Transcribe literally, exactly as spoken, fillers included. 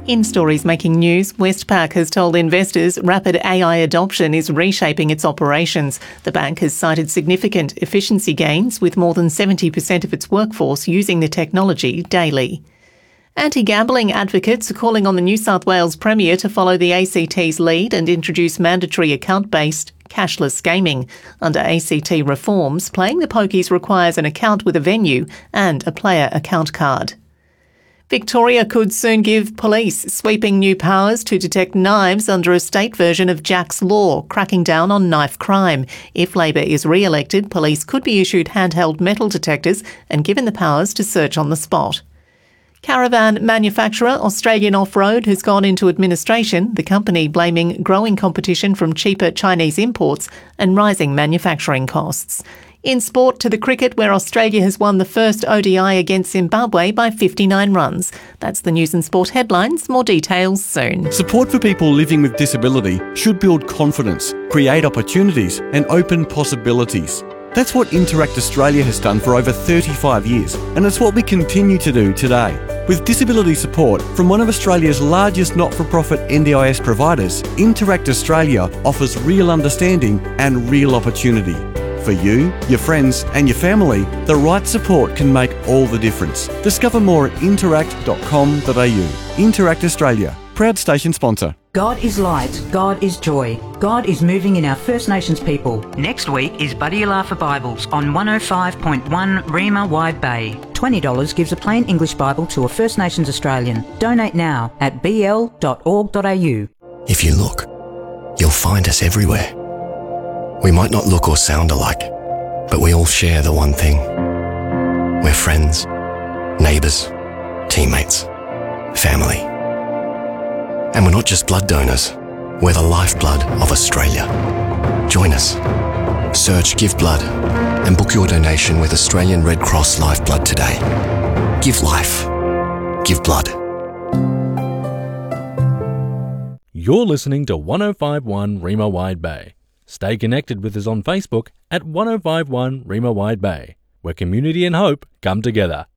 In stories making news, Westpac has told investors rapid A I adoption is reshaping its operations. The bank has cited significant efficiency gains, with more than seventy percent of its workforce using the technology daily. Anti-gambling advocates are calling on the New South Wales Premier to follow the A C T's lead and introduce mandatory account-based cashless gaming. Under A C T reforms, playing the pokies requires an account with a venue and a player account card. Victoria could soon give police sweeping new powers to detect knives under a state version of Jack's Law, cracking down on knife crime. If Labor is re-elected, police could be issued handheld metal detectors and given the powers to search on the spot. Caravan manufacturer Australian Off-Road has gone into administration, the company blaming growing competition from cheaper Chinese imports and rising manufacturing costs. In sport, to the cricket, where Australia has won the first O D I against Zimbabwe by fifty-nine runs. That's the news and sport headlines. More details soon. Support for people living with disability should build confidence, create opportunities and open possibilities. That's what Interact Australia has done for over thirty-five years, and it's what we continue to do today. With disability support from one of Australia's largest not-for-profit N D I S providers, Interact Australia offers real understanding and real opportunity. For you, your friends and your family, the right support can make all the difference. Discover more at interact dot com dot a u. Interact Australia, proud station sponsor. God is light, God is joy. God is moving in our First Nations people. Next week is Buddy Alafa Bibles on one oh five point one Rima Wide Bay. twenty dollars gives a plain English Bible to a First Nations Australian. Donate now at b l dot org dot a u. If you look, you'll find us everywhere. We might not look or sound alike, but we all share the one thing. We're friends, neighbours, teammates, family. And we're not just blood donors, we're the lifeblood of Australia. Join us. Search Give Blood and book your donation with Australian Red Cross Lifeblood today. Give life. Give blood. You're listening to one oh five point one Rima Wide Bay. Stay connected with us on Facebook at one oh five point one Rima Wide Bay, where community and hope come together.